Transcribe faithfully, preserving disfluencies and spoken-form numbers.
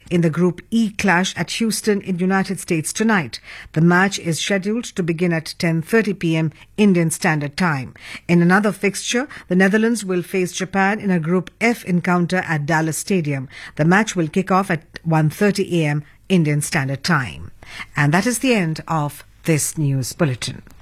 in the Group E clash at Houston in United States tonight. The match is scheduled to begin at ten thirty p m Indian Standard Time. In another fixture, the Netherlands will face Japan in a Group F encounter at Dallas Stadium. The match will kick off at one thirty a m Indian Standard Time. And that is the end of this news bulletin.